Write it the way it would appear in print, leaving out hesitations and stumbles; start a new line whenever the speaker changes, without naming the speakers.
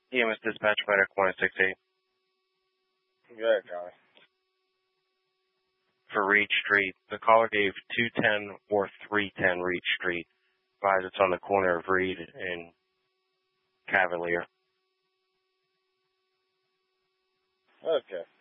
EMS dispatch medic 168.
Good, Charlie.
For Reed Street, the caller gave 210 or 310 Reed Street. Advise it's on the corner of Reed and Cavalier.
Okay.